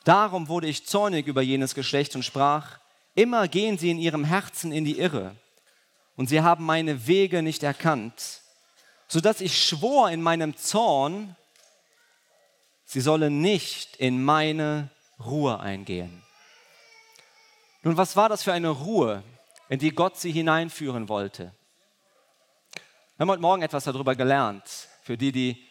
Darum wurde ich zornig über jenes Geschlecht und sprach, immer gehen sie in ihrem Herzen in die Irre und sie haben meine Wege nicht erkannt, sodass ich schwor in meinem Zorn, sie sollen nicht in meine Ruhe eingehen. Nun, was war das für eine Ruhe, in die Gott sie hineinführen wollte? Wir haben heute Morgen etwas darüber gelernt, für die